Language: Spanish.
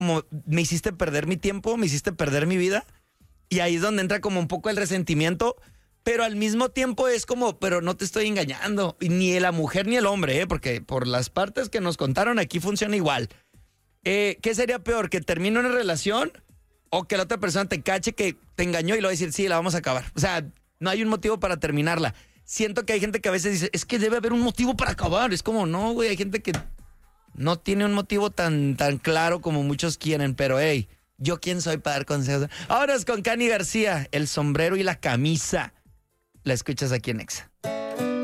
como me hiciste perder mi tiempo, me hiciste perder mi vida. Y ahí es donde entra como un poco el resentimiento, pero al mismo tiempo es como, pero no te estoy engañando. Y ni la mujer ni el hombre, porque por las partes que nos contaron aquí funciona igual. ¿Qué sería peor? ¿Que termine una relación o que la otra persona te cache que te engañó y lo va a decir, sí, la vamos a acabar? O sea, no hay un motivo para terminarla. Siento que hay gente que a veces dice, es que debe haber un motivo para acabar. Es como, no, güey, hay gente que no tiene un motivo tan claro como muchos quieren, pero hey, ¿yo quién soy para dar consejos? Ahora es con Cani García, el sombrero y la camisa. La escuchas aquí en Exa.